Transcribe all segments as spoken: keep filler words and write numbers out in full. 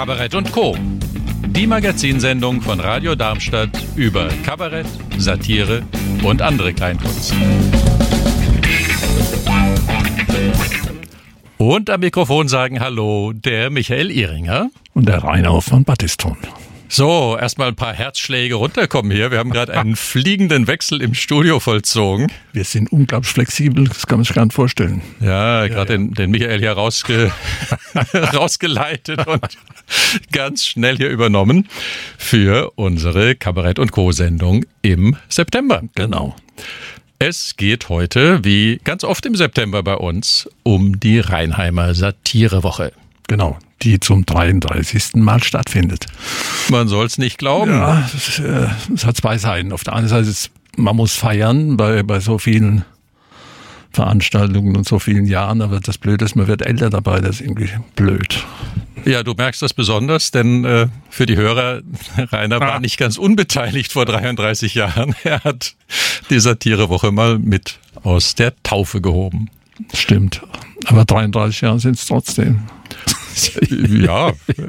Kabarett und Co. Die Magazinsendung von Radio Darmstadt über Kabarett, Satire und andere Kleinkunst. Und am Mikrofon sagen Hallo der Michael Ihringer und der Rainer von Battiston. So, erstmal ein paar Herzschläge runterkommen hier. Wir haben gerade einen fliegenden Wechsel im Studio vollzogen. Wir sind unglaublich flexibel, das kann man sich gar nicht vorstellen. Ja, gerade ja, ja. den, den Michael hier rausge rausgeleitet und ganz schnell hier übernommen für unsere Kabarett- und Co-Sendung im September. Genau. Es geht heute, wie ganz oft im September bei uns, um die Rheinheimer Satirewoche. Genau, die zum dreiunddreißigsten Mal stattfindet. Man soll es nicht glauben. Ja, es, äh, es hat zwei Seiten. Auf der einen Seite ist, man muss feiern bei, bei so vielen Veranstaltungen und so vielen Jahren, aber das Blöde ist, man wird älter dabei, das ist irgendwie blöd. Ja, du merkst das besonders, denn äh, für die Hörer, Rainer war ah. nicht ganz unbeteiligt vor dreiunddreißig Jahren. Er hat die Satirewoche mal mit aus der Taufe gehoben. Stimmt, aber dreiunddreißig Jahre sind es trotzdem. Ja,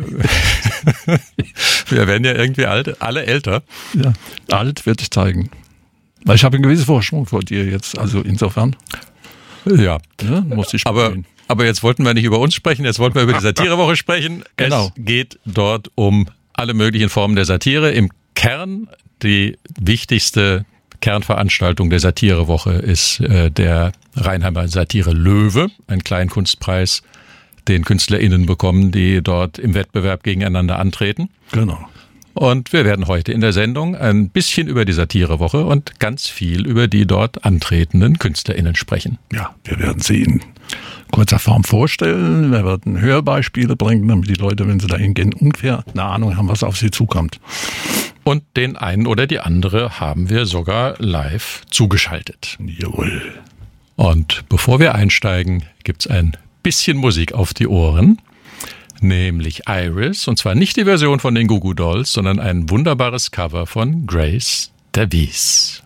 wir werden ja irgendwie alt, alle älter. Ja, alt wird es zeigen. Weil ich habe einen gewissen Vorsprung vor dir jetzt, also insofern. Ja, ja muss ich aber, aber jetzt wollten wir nicht über uns sprechen, jetzt wollten wir über die Satirewoche sprechen. Genau. Es geht dort um alle möglichen Formen der Satire. Im Kern die wichtigste Kernveranstaltung der Satirewoche ist äh, der Rheinheimer Satire Löwe, ein Kleinkunstpreis, den KünstlerInnen bekommen, die dort im Wettbewerb gegeneinander antreten. Genau. Und wir werden heute in der Sendung ein bisschen über die Satirewoche und ganz viel über die dort antretenden KünstlerInnen sprechen. Ja, wir werden sie in kurzer Form vorstellen. Wir werden Hörbeispiele bringen, damit die Leute, wenn sie da hingehen, ungefähr eine Ahnung haben, was auf sie zukommt. Und den einen oder die andere haben wir sogar live zugeschaltet. Jawohl. Und bevor wir einsteigen, gibt's ein bisschen Musik auf die Ohren, nämlich Iris, und zwar nicht die Version von den Goo Goo Dolls, sondern ein wunderbares Cover von Grace Davies.